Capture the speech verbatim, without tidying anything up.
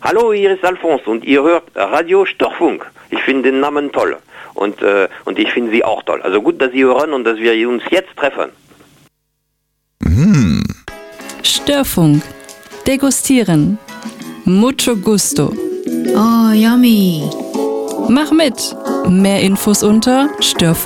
Hallo, hier ist Alphonse und ihr hört Radio Störfunk. Ich finde den Namen toll und, äh, und ich finde Sie auch toll. Also gut, dass Sie hören und dass wir uns jetzt treffen. Mm. Störfunk. Degustieren. Mucho gusto. Oh, yummy. Mach mit. Mehr Infos unter störfunk.